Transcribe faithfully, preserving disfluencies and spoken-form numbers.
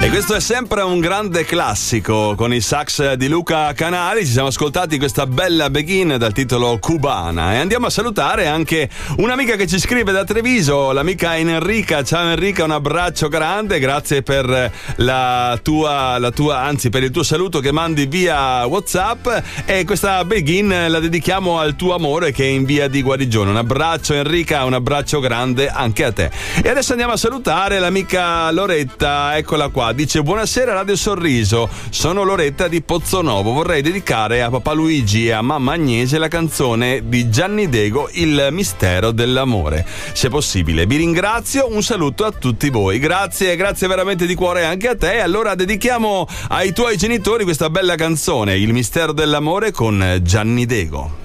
Questo è sempre un grande classico con i sax di Luca Canali. Ci siamo ascoltati questa bella begin dal titolo Cubana e andiamo a salutare anche un'amica che ci scrive da Treviso, l'amica Enrica. Ciao Enrica, un abbraccio grande, grazie per la tua, la tua anzi per il tuo saluto che mandi via WhatsApp, e questa begin la dedichiamo al tuo amore che è in via di guarigione. Un abbraccio Enrica, un abbraccio grande anche a te. E adesso andiamo a salutare l'amica Loretta, eccola qua. Dice: buonasera Radio Sorriso, sono Loretta di Pozzonovo, vorrei dedicare a papà Luigi e a mamma Agnese la canzone di Gianni Dego, Il mistero dell'amore, se possibile. Vi ringrazio, un saluto a tutti voi. Grazie, grazie veramente di cuore anche a te. Allora dedichiamo ai tuoi genitori questa bella canzone, Il mistero dell'amore con Gianni Dego.